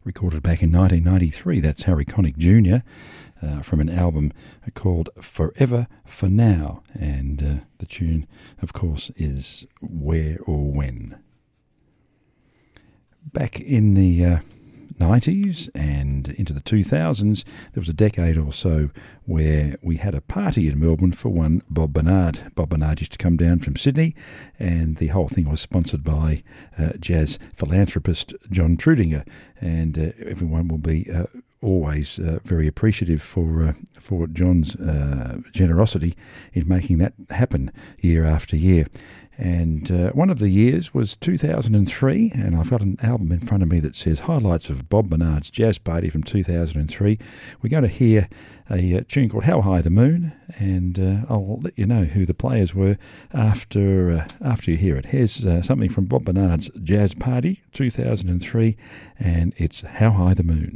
recorded back in 1993. That's Harry Connick Jr. From an album called Forever for Now. And the tune, of course, is Where or When. Back in the 90s and into the 2000s, there was a decade or so where we had a party in Melbourne for one Bob Bernard. Bob Bernard used to come down from Sydney, and the whole thing was sponsored by jazz philanthropist John Trudinger, and everyone will be always very appreciative for John's generosity in making that happen year after year. And one of the years was 2003, and I've got an album in front of me that says Highlights of Bob Bernard's Jazz Party from 2003. We're going to hear a tune called How High the Moon, and I'll let you know who the players were after you hear it. Here's something from Bob Bernard's Jazz Party 2003, and it's How High the Moon.